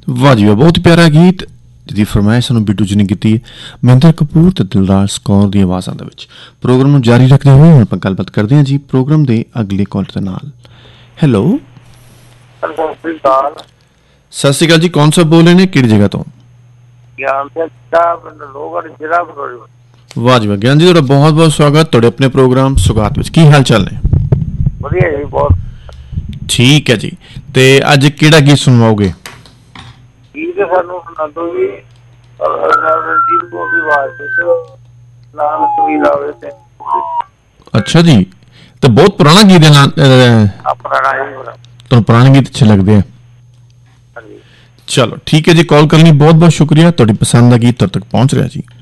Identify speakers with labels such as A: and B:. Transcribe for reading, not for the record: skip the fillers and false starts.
A: ਵਾਹ ਜੀ ਵਾਹ, ਬਹੁਤ ਹੀ ਪਿਆਰਾ ਗੀਤ ਜਿਹਦੀ ਫਰਮਾਇਸ਼ ਸਾਨੂੰ ਬਿੱਟੂ ਜੀ ਨੇ ਕੀਤੀ ਹੈ, ਮਹਿੰਦਰ ਕਪੂਰ ਤੇ ਦਿਲਰਾਜ ਕੌਰ ਦੀ ਆਵਾਜ਼ਾਂ ਦੇ ਵਿੱਚ। ਪ੍ਰੋਗਰਾਮ ਨੂੰ ਜਾਰੀ ਰੱਖਦੇ ਹੋਏ ਹੁਣ ਆਪਾਂ ਗੱਲਬਾਤ ਕਰਦੇ ਹਾਂ ਜੀ ਪ੍ਰੋਗਰਾਮ ਦੇ ਅਗਲੇ ਕਾਲਰ ਦੇ ਨਾਲ। ਹੈਲੋ, ਸਤਿ ਸ਼੍ਰੀ ਅਕਾਲ ਜੀ, ਕੌਣ ਸਾਹਿਬ ਬੋਲ ਰਹੇ ਨੇ, ਕਿਹੜੀ ਜਗ੍ਹਾ ਤੋਂ? ਵਾਹ ਜੀ ਵਾਹ, ਗਿਆਨ ਜੀ ਤੁਹਾਡਾ ਬਹੁਤ ਬਹੁਤ ਸਵਾਗਤ ਤੁਹਾਡੇ ਆਪਣੇ ਪ੍ਰੋਗਰਾਮ ਸੁਗਾਤ ਵਿੱਚ। ਕੀ ਹਾਲ ਚਾਲ ਨੇ?
B: ਵਧੀਆ ਜੀ, ਬਹੁਤ
A: ਠੀਕ ਹੈ ਜੀ। ਤੇ ਅੱਜ ਕਿਹੜਾ ਗੀਤ ਸੁਣਵਾਓਗੇ?
B: ਗੀਤ ਸਾਨੂੰ ਸੁਣਾ ਦਿਓ ਜੀ, ਰਣਜੀਤ ਕੌਰ ਦੀ ਆਵਾਜ਼ ਵਿੱਚ, ਨਾਮ ਕਬੀਰ ਆਵੇ ਤੇ।
A: ਅੱਛਾ ਜੀ, ਤੇ ਬਹੁਤ ਪੁਰਾਣਾ ਗੀਤ ਹੈ ਨਾ? ਤੁਹਾਨੂੰ ਪੁਰਾਣੇ ਗੀਤ ਅੱਛੇ ਲੱਗਦੇ ਆ? ਚਲੋ ਠੀਕ ਹੈ ਜੀ, ਕਾਲ ਕਰਨ ਲਈ ਬਹੁਤ ਬਹੁਤ ਸ਼ੁਕਰੀਆ। ਤੁਹਾਡੀ ਪਸੰਦ ਦਾ ਗੀਤ ਤੁਹਾਡੇ ਤੱਕ ਪਹੁੰਚ ਰਿਹਾ ਜੀ।